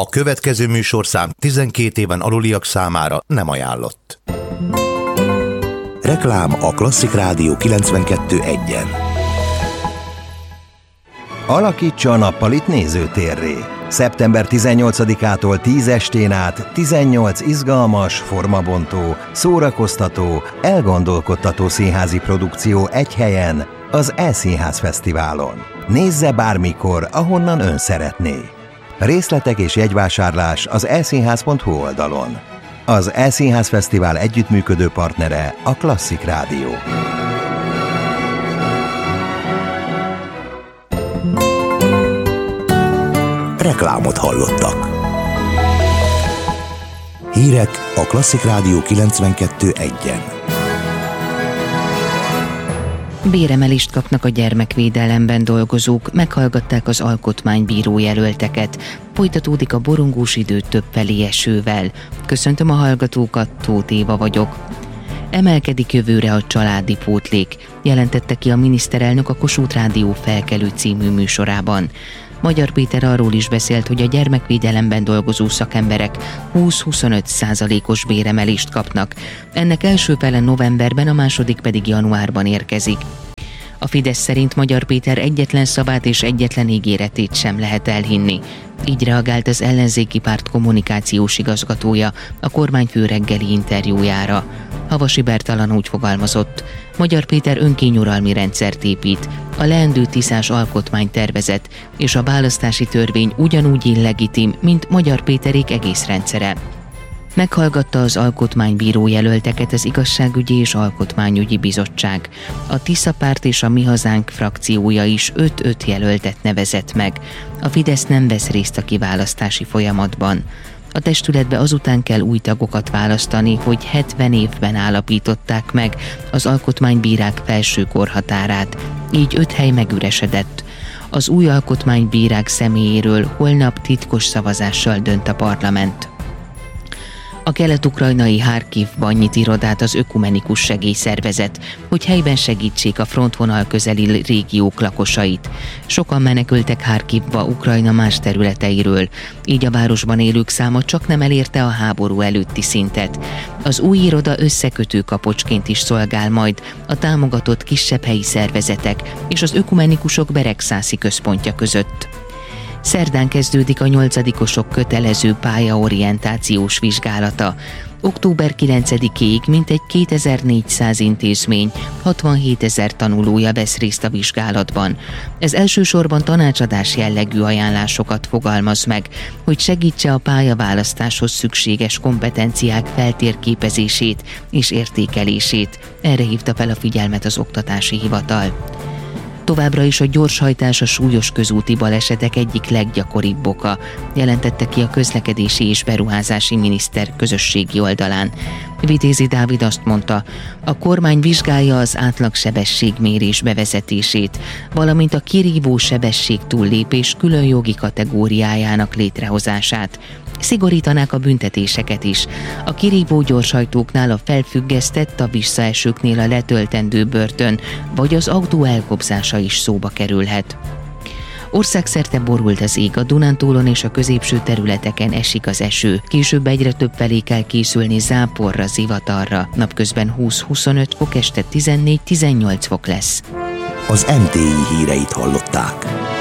A következő műsorszám 12 éven aluliak számára nem ajánlott. Reklám a Klasszik Rádió 92.1-en. Alakítsa a nappalit nézőtérré. Szeptember 18-ától 10 estén át 18 izgalmas, formabontó, szórakoztató, elgondolkodtató színházi produkció egy helyen, az E-Színház Fesztiválon. Nézze bármikor, ahonnan ön szeretné. Részletek és jegyvásárlás az eszínház.hu oldalon. Az E-Színház Fesztivál együttműködő partnere a Klasszik Rádió. Reklámot hallottak. Hírek a Klasszik Rádió 92.1-en. Béremelést kapnak a gyermekvédelemben dolgozók, meghallgatták az alkotmánybíró jelölteket. Folytatódik a borongós idő többfelé esővel. Köszöntöm a hallgatókat, Tóth Éva vagyok. Emelkedik jövőre a családi pótlék, jelentette ki a miniszterelnök a Kossuth Rádió Felkelő című műsorában. Magyar Péter arról is beszélt, hogy a gyermekvédelemben dolgozó szakemberek 20-25%-os béremelést kapnak. Ennek első fele novemberben, a második pedig januárban érkezik. A Fidesz szerint Magyar Péter egyetlen szavát és egyetlen ígéretét sem lehet elhinni. Így reagált az ellenzéki párt kommunikációs igazgatója a kormányfő reggeli interjújára. Havasi Bertalan úgy fogalmazott: Magyar Péter önkényuralmi rendszert épít, a leendő tiszás alkotmánytervezet és a választási törvény ugyanúgy illegitim, mint Magyar Péterék egész rendszere. Meghallgatta az alkotmánybíró jelölteket az Igazságügyi és Alkotmányügyi Bizottság. A Tisza Párt és a Mi Hazánk frakciója is 5-5 jelöltet nevezett meg. A Fidesz nem vesz részt a kiválasztási folyamatban. A testületbe azután kell új tagokat választani, hogy 70 évben állapították meg az alkotmánybírák felső korhatárát, így 5 hely megüresedett. Az új alkotmánybírák személyéről holnap titkos szavazással dönt a parlament. A kelet-ukrajnai Harkivban nyit irodát az Ökumenikus Segélyszervezet, hogy helyben segítsék a frontvonal közeli régiók lakosait. Sokan menekültek Harkivba Ukrajna más területeiről, így a városban élők száma csaknem elérte a háború előtti szintet. Az új iroda összekötő kapocsként is szolgál majd a támogatott kisebb helyi szervezetek és az ökumenikusok Beregszászi központja között. Szerdán kezdődik a 8-osok kötelező pályaorientációs vizsgálata. Október 9-ig mintegy 2400 intézmény, 67 000 tanulója vesz részt a vizsgálatban. Ez elsősorban tanácsadás jellegű ajánlásokat fogalmaz meg, hogy segítse a pályaválasztáshoz szükséges kompetenciák feltérképezését és értékelését. Erre hívta fel a figyelmet az Oktatási Hivatal. Továbbra is a gyorshajtás a súlyos közúti balesetek egyik leggyakoribb oka, jelentette ki a közlekedési és beruházási miniszter közösségi oldalán. Vitézi Dávid azt mondta, a kormány vizsgálja az átlagsebességmérés bevezetését, valamint a kirívó sebesség túllépés külön jogi kategóriájának létrehozását. Szigorítanák a büntetéseket is. A kirívó gyorshajtóknál a felfüggesztett, a visszaesőknél a letöltendő börtön, vagy az autó elkobzása is szóba kerülhet. Országszerte borult az ég, a Dunántúlon és a középső területeken esik az eső. Később egyre több felé kell készülni záporra, zivatarra. Napközben 20-25 fok, este 14-18 fok lesz. Az MTI híreit hallották.